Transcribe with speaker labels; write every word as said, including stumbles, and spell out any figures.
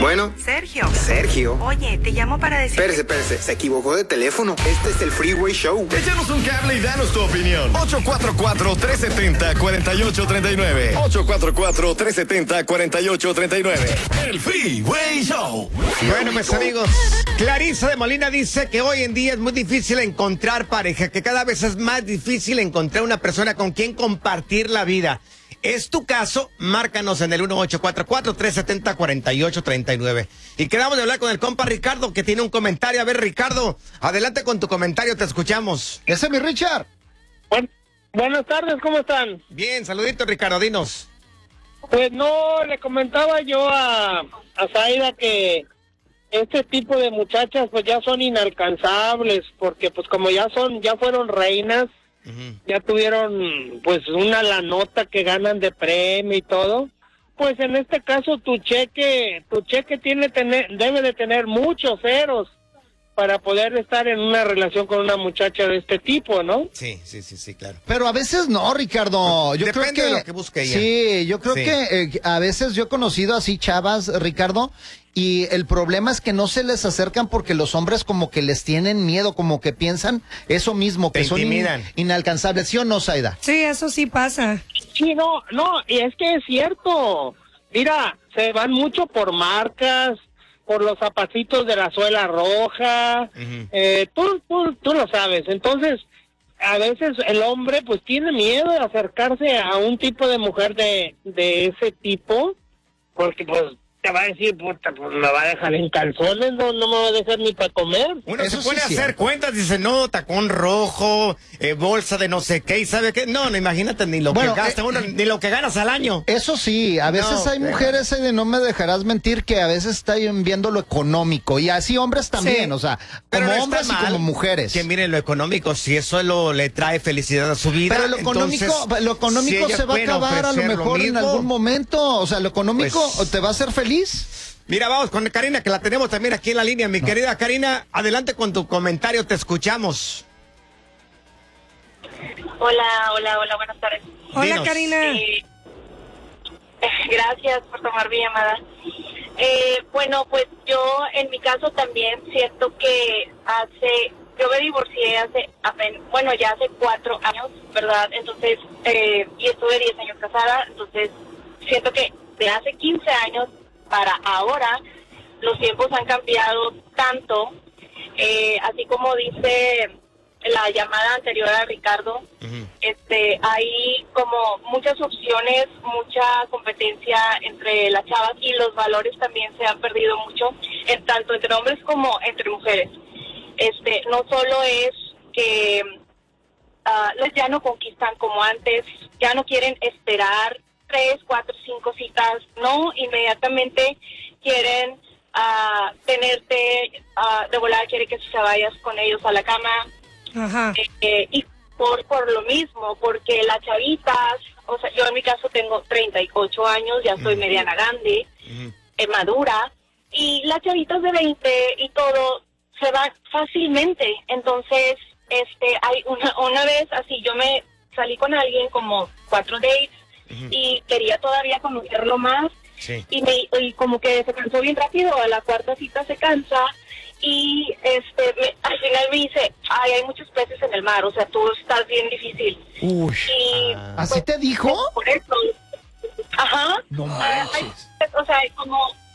Speaker 1: Bueno.
Speaker 2: Sergio.
Speaker 1: Sergio.
Speaker 2: Oye, te llamo para decir...
Speaker 1: Espérese, espérese, se equivocó de teléfono. Este es el Freeway Show.
Speaker 3: Échanos un cable y danos tu opinión. ocho cuatro cuatro, tres siete cero, cuatro ocho tres nueve. ocho cuatro cuatro, tres siete cero, cuatro ocho tres nueve. El Freeway Show.
Speaker 4: Bueno, mis amigos, Clarisa de Molina dice que hoy en día es muy difícil encontrar pareja, que cada vez es más difícil encontrar una persona con quien compartir la vida. ¿Es tu caso? Márcanos en el uno ocho cuatro cuatro, tres siete cero, cuatro ocho tres nueve. Y quedamos de hablar con el compa Ricardo, que tiene un comentario. A ver, Ricardo, adelante con tu comentario, te escuchamos.
Speaker 5: Ese es mi Richard.
Speaker 6: Buen, buenas tardes, ¿cómo están?
Speaker 4: Bien, saludito, Ricardo, dinos.
Speaker 6: Pues no, le comentaba yo a, a Zaida que este tipo de muchachas pues ya son inalcanzables, porque pues como ya son, ya fueron reinas, uh-huh. ya tuvieron pues una la nota que ganan de premio y todo, pues en este caso tu cheque, tu cheque tiene tener, debe de tener muchos ceros para poder estar en una relación con una muchacha de este tipo, ¿no?
Speaker 4: Sí, sí, sí, sí, claro.
Speaker 5: Pero a veces no, Ricardo. Yo
Speaker 4: Depende
Speaker 5: creo que,
Speaker 4: de lo que busque ella.
Speaker 5: Sí, yo creo
Speaker 4: sí.
Speaker 5: que eh, a veces yo he conocido así chavas, Ricardo, y el problema es que no se les acercan porque los hombres como que les tienen miedo, como que piensan eso mismo, que
Speaker 4: Te
Speaker 5: son in, inalcanzables. ¿Sí o no, Zaida?
Speaker 2: Sí, eso sí pasa.
Speaker 6: Sí, no, no, y es que es cierto. Mira, se van mucho por marcas, por los zapatitos de la suela roja, uh-huh. eh, tú, tú, tú lo sabes. Entonces, a veces el hombre pues tiene miedo de acercarse a un tipo de mujer de, de ese tipo, porque pues te va a decir, puta, pues me va a dejar en calzones, no, no me va a dejar ni para comer.
Speaker 4: Uno
Speaker 5: Eso
Speaker 4: se pone
Speaker 5: sí
Speaker 4: a hacer cuentas, dice, no, tacón rojo, eh, bolsa de no sé qué, y sabe qué. No, no, imagínate ni lo bueno, que gasta eh, uno, ni lo que ganas al año.
Speaker 5: Eso sí, a veces no, hay mujeres, de no me dejarás mentir, que a veces están viendo lo económico, y así hombres también, sí. o sea,
Speaker 4: pero
Speaker 5: como
Speaker 4: no
Speaker 5: hombres
Speaker 4: mal
Speaker 5: y como mujeres.
Speaker 4: Que miren lo económico, si eso lo, le trae felicidad a su vida.
Speaker 5: Pero lo económico,
Speaker 4: entonces,
Speaker 5: lo económico
Speaker 4: si
Speaker 5: se va a acabar a lo mejor lo en algún momento, o sea, lo económico pues, te va a hacer feliz.
Speaker 4: Mira, vamos con Karina, que la tenemos también aquí en la línea. Mi no. querida Karina, adelante con tu comentario, te escuchamos.
Speaker 7: Hola, hola, hola, buenas tardes.
Speaker 2: Hola,
Speaker 4: Dinos.
Speaker 2: Karina.
Speaker 7: Eh, gracias por tomar mi llamada. Eh, bueno, pues yo en mi caso también siento que hace, yo me divorcié hace, apenas, bueno, ya hace cuatro años, ¿verdad? Entonces, eh, y estuve diez años casada, entonces siento que de hace quince años para ahora los tiempos han cambiado tanto, eh, así como dice la llamada anterior a Ricardo, uh-huh. este hay como muchas opciones, mucha competencia entre las chavas y los valores también se han perdido mucho, en tanto entre hombres como entre mujeres. Este no solo es que uh, los ya no conquistan como antes, ya no quieren esperar tres, cuatro, cinco citas, no, inmediatamente quieren uh, tenerte uh, de volada, quiere que se vayas con ellos a la cama.
Speaker 2: Ajá.
Speaker 7: Eh, eh, y por por lo mismo, porque las chavitas, o sea, yo en mi caso tengo treinta y ocho años, ya soy uh-huh. mediana grande, uh-huh. eh, madura, y las chavitas de veinte y todo se van fácilmente. Entonces, este, hay una, una vez así, yo me salí con alguien como cuatro dates, Uh-huh. y quería todavía conocerlo más, sí. y, me, y como que se cansó bien rápido, a la cuarta cita se cansa, y este me, al final me dice, ay, hay muchos peces en el mar, o sea, tú estás bien difícil.
Speaker 5: Uy,
Speaker 7: y,
Speaker 5: ¿así
Speaker 7: pues,
Speaker 5: te dijo?
Speaker 7: Por eso, ajá,
Speaker 5: no
Speaker 7: hay,
Speaker 5: manches.
Speaker 7: o sea, como